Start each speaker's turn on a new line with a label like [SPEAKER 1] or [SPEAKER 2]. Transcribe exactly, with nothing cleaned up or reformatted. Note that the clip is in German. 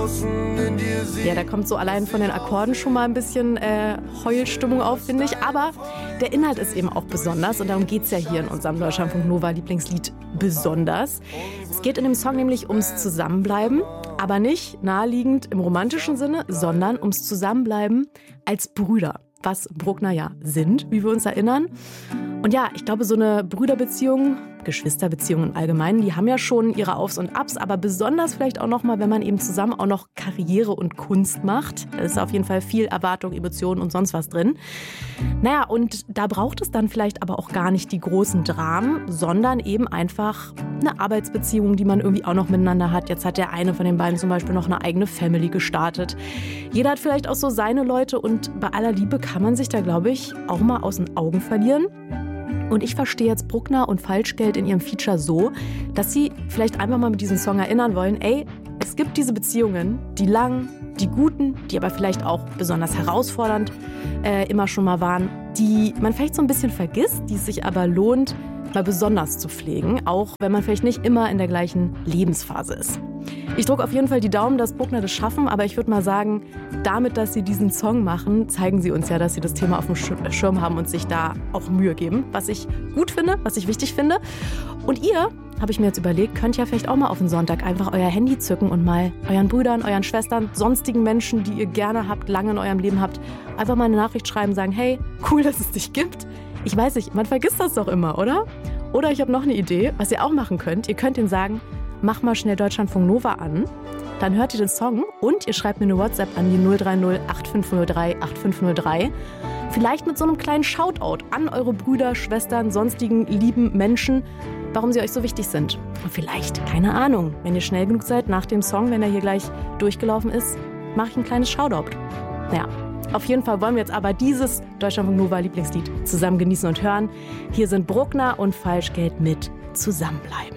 [SPEAKER 1] draußen in dir siehst.
[SPEAKER 2] Ja, da kommt so allein von den Akkorden schon mal ein bisschen äh, Heulstimmung auf, finde ich. Aber der Inhalt ist eben auch besonders und darum geht es ja hier in unserem Deutschlandfunk Nova Lieblingslied besonders. Es geht in dem Song nämlich ums Zusammenbleiben, aber nicht naheliegend im romantischen Sinne, sondern ums Zusammenbleiben als Brüder, was Bruckner ja sind, wie wir uns erinnern. Und ja, ich glaube, so eine Brüderbeziehung, Geschwisterbeziehungen im Allgemeinen, die haben ja schon ihre Aufs und Abs, aber besonders vielleicht auch nochmal, wenn man eben zusammen auch noch Karriere und Kunst macht. Da ist auf jeden Fall viel Erwartung, Emotionen und sonst was drin. Naja, und da braucht es dann vielleicht aber auch gar nicht die großen Dramen, sondern eben einfach eine Arbeitsbeziehung, die man irgendwie auch noch miteinander hat. Jetzt hat der eine von den beiden zum Beispiel noch eine eigene Family gestartet. Jeder hat vielleicht auch so seine Leute und bei aller Liebe kann man sich da, glaube ich, auch mal aus den Augen verlieren. Und ich verstehe jetzt Bruckner und Falschgeld in ihrem Feature so, dass sie vielleicht einfach mal mit diesem Song erinnern wollen, ey, es gibt diese Beziehungen, die langen, die guten, die aber vielleicht auch besonders herausfordernd äh, immer schon mal waren, die man vielleicht so ein bisschen vergisst, die es sich aber lohnt, mal besonders zu pflegen, auch wenn man vielleicht nicht immer in der gleichen Lebensphase ist. Ich drücke auf jeden Fall die Daumen, dass Bruckner das schaffen, aber ich würde mal sagen, damit, dass sie diesen Song machen, zeigen sie uns ja, dass sie das Thema auf dem Schirm haben und sich da auch Mühe geben, was ich gut finde, was ich wichtig finde. Und ihr, habe ich mir jetzt überlegt, könnt ja vielleicht auch mal auf den Sonntag einfach euer Handy zücken und mal euren Brüdern, euren Schwestern, sonstigen Menschen, die ihr gerne habt, lange in eurem Leben habt, einfach mal eine Nachricht schreiben, sagen, hey, cool, dass es dich gibt. Ich weiß nicht, man vergisst das doch immer, oder? Oder ich habe noch eine Idee, was ihr auch machen könnt. Ihr könnt ihnen sagen, mach mal schnell Deutschlandfunk Nova an. Dann hört ihr den Song und ihr schreibt mir eine WhatsApp an die null drei null acht fünf null drei acht fünf null drei. Vielleicht mit so einem kleinen Shoutout an eure Brüder, Schwestern, sonstigen lieben Menschen, warum sie euch so wichtig sind. Und vielleicht, keine Ahnung, wenn ihr schnell genug seid, nach dem Song, wenn er hier gleich durchgelaufen ist, mache ich ein kleines Shoutout. Naja, auf jeden Fall wollen wir jetzt aber dieses Deutschlandfunk Nova Lieblingslied zusammen genießen und hören. Hier sind Bruckner und Falschgeld mit Zusammenbleiben.